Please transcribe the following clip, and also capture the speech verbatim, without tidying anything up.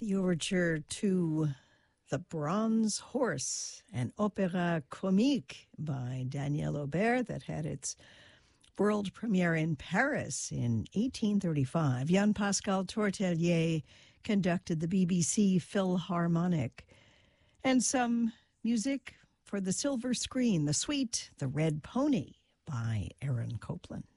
The overture to The Bronze Horse, an opéra comique by Daniel Aubert that had its world premiere in Paris in eighteen thirty-five. Jean-Pascal Tortelier conducted the B B C Philharmonic. And some music for the silver screen, the suite, The Red Pony by Aaron Copland.